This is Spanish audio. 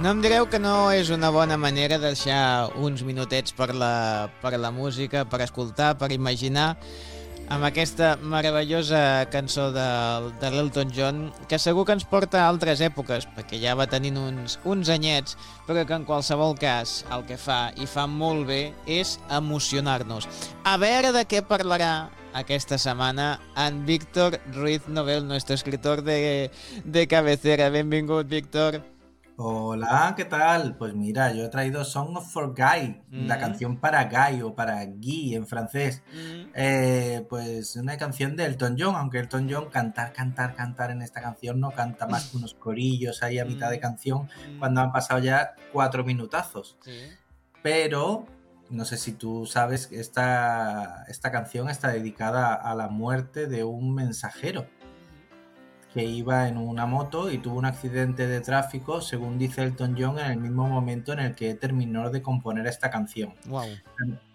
No em direu que no és una bona manera de deixar uns minutets per la música, per escoltar, per imaginar, amb aquesta meravellosa cançó de l'Elton John, que segur que ens porta a altres èpoques, perquè ja va tenint uns anyets, però que en qualsevol cas el que fa, i fa molt bé, és emocionar-nos. A veure de què parlarà aquesta setmana en Víctor Ruiz Novel, nuestro escritor de cabecera. Benvingut, Víctor. Hola, ¿qué tal? Pues mira, yo he traído Song for Guy, la canción para Guy o para Guy en francés. Pues una canción de Elton John, aunque Elton John cantar en esta canción no canta más que unos corillos ahí a mitad de canción cuando han pasado ya 4 minutazos. Sí. Pero no sé si tú sabes que esta canción está dedicada a la muerte de un mensajero que iba en una moto y tuvo un accidente de tráfico, según dice Elton John, en el mismo momento en el que terminó de componer esta canción. Wow.